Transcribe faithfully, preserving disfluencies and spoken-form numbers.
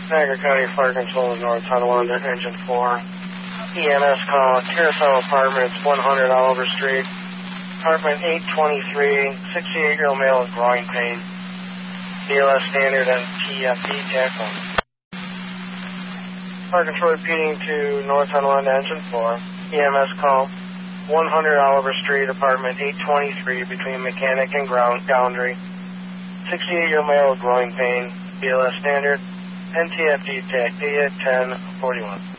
Niagara County Fire Control is North Tonawanda, Engine four. E M S call, Carousel Apartments, one hundred Oliver Street. Apartment eight twenty-three, sixty-eight-year-old male with groin pain. B L S standard and T F D tackle. Fire Control repeating to North Tonawanda, Engine four. E M S call, one hundred Oliver Street, Apartment eight twenty-three, between Mechanic and Ground Boundary. sixty-eight-year-old male with groin pain. B L S standard. N T F D T A C ten forty-one.